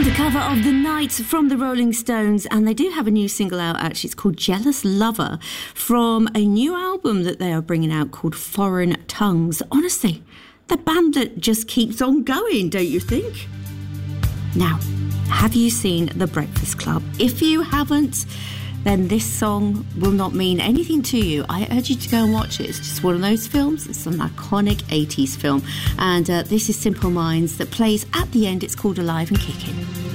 Cover of The Night from the Rolling Stones, and they do have a new single out actually. It's called Jealous Lover from a new album that they are bringing out called Foreign Tongues. Honestly, the band that just keeps on going, don't you think? Now, have you seen The Breakfast Club? If you haven't, then this song will not mean anything to you. I urge you to go and watch it. It's just one of those films. It's an iconic 80s film. And this is Simple Minds that plays at the end. It's called Alive and Kicking.